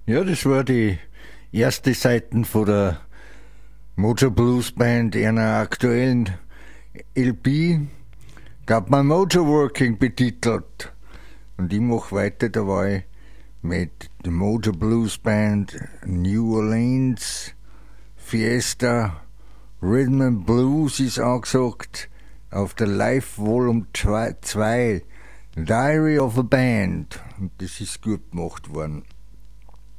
Ja, das war die erste Seiten von der Mojo Blues Band, einer aktuellen LP. Gab man Mojo Working betitelt. Und ich mache weiter dabei mit der Mojo Blues Band, New Orleans, Fiesta, Rhythm and Blues ist angesagt, auf der Live Volume 2, Diary of a Band. Und das ist gut gemacht worden.